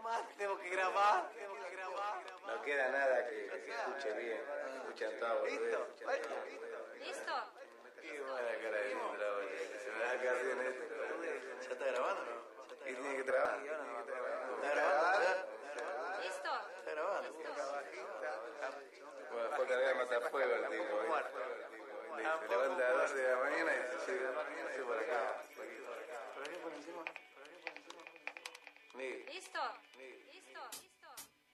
Tenemos que grabar. No queda nada que se escuche bien. Escuchan todo. ¿Listo? ¿Listo? Qué buena cara de Indra, boludo. Se me da casi en esto. ¿Ya está grabando o no? Y tiene que trabajar. ¿Está grabando ya? ¿Listo? ¿Está grabando? Bueno, fue a cargar matafuego el tipo. Se levanta a las 2 de la mañana y se llega. No sé por acá. ¿Para qué por encima? Miguel. ¿Listo? ¿Listo?